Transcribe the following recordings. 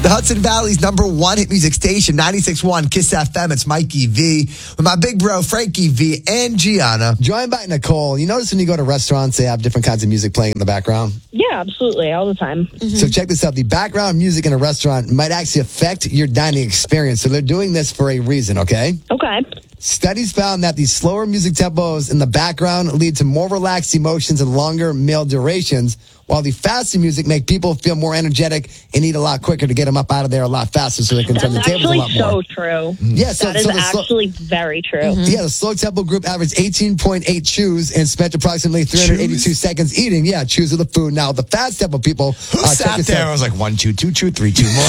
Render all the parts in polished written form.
The Hudson Valley's #1 hit music station, 96.1 KISS FM. It's Mikey V with my big bro, Frankie V, and Gianna. Joined by Nicole. You notice when you go to restaurants, they have different kinds of music playing in the background? Yeah, absolutely. All the time. Mm-hmm. So check this out. The background music in a restaurant might actually affect your dining experience. So they're doing this for a reason, okay? Okay. Studies found that the slower music tempos in the background lead to more relaxed emotions and longer meal durations, while the faster music make people feel more energetic and eat a lot quicker to get them up out of there a lot faster so they can turn the tables a lot more. That's actually so true. Yeah, that is actually very true. Mm-hmm. Yeah, the slow tempo group averaged 18.8 chews and spent approximately 382 seconds eating. Yeah, chews of the food. Now, the fast tempo people... Who sat there? I was like, 1, 2, 2, 2, 3, 2 more.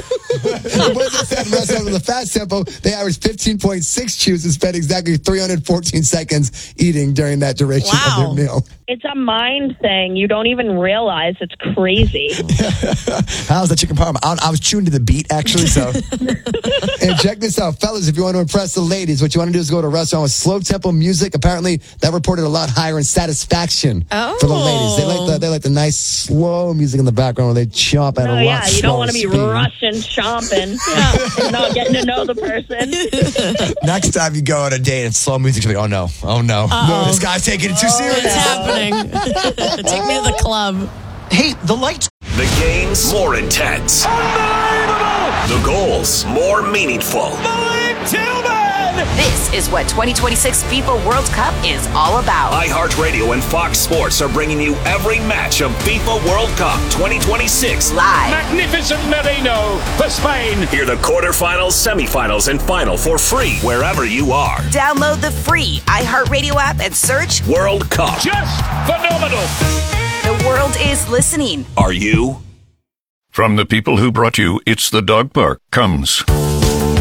The fast tempo, they averaged 15.6 chews and spent exactly 314 seconds eating during that duration of their meal. It's a mind thing. You don't even realize. It's crazy. How's that chicken parm? I was tuned to the beat, actually, so. And check this out, fellas, if you want to impress the ladies, what you want to do is go to a restaurant with slow tempo music. Apparently, that reported a lot higher in satisfaction for the ladies. They like the nice, slow music in the background where they chomp at a lot yeah, you don't want to be speed. rushing, chomping, and not getting to know the person. Next time you go on a date and slow music, you'll be like, oh no. This guy's taking it too serious. It's happening. Take me to the club. Hey, the lights. The games more intense. Unbelievable! The goals more meaningful. Malik Tillman! This is what 2026 FIFA World Cup is all about. iHeartRadio and Fox Sports are bringing you every match of FIFA World Cup 2026 live. Magnificent Merino for Spain. Hear the quarterfinals, semifinals, and final for free wherever you are. Download the free iHeartRadio app and search World Cup. Just phenomenal. The world is listening. Are you? From the people who brought you It's the Dog Park comes